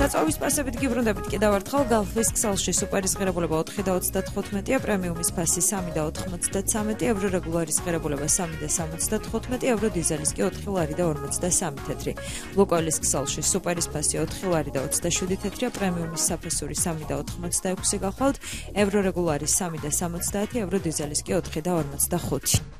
მოწვევის პასებით გიბრუნდებით კიდევ ერთხელ გალფის ქსელში სუპერის ღირებულება 4.35-ია, პრემიუმის ფასი 3.93 евро, რეგულარის ღირებულება 3.75 евро, დიზელის კი 4 ლარი და 53 თეთრი. ლუკოილის ქსელში სუპერის ფასი 4 ლარი და 27 თეთრია, პრემიუმის საფასური 3.86 გახლავთ, евро, რეგულარის 3.70 евро, დიზელის კი 4 და 45.